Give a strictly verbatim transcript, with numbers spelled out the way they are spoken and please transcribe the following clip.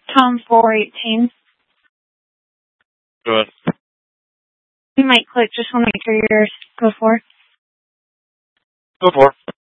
Tom four eighteen. Go ahead. You might click, just want to make sure yours. Go for it. Go for it.